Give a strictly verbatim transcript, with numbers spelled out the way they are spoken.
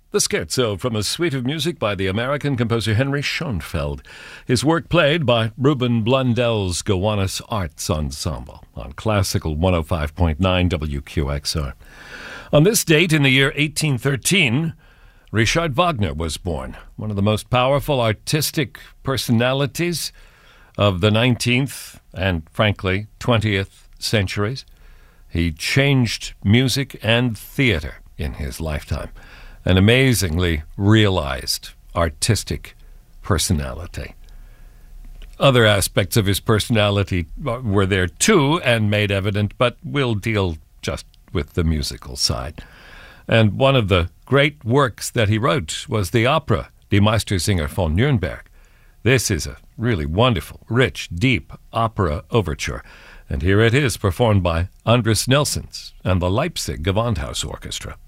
The Scherzo from a suite of music by the American composer Henry Schoenfeld. His work played by Ruben Blundel's Gowanus Arts Ensemble on Classical one oh five point nine W Q X R. On this date in the year eighteen thirteen, Richard Wagner was born, one of the most powerful artistic personalities of the nineteenth and, frankly, twentieth centuries. He changed music and theater in his lifetime. An amazingly realized artistic personality. Other aspects of his personality were there too and made evident, but we'll deal just with the musical side. And one of the great works that he wrote was the opera Die Meistersinger von Nürnberg. This is a really wonderful, rich, deep opera overture. And here it is performed by Andris Nelsons and the Leipzig Gewandhaus Orchestra.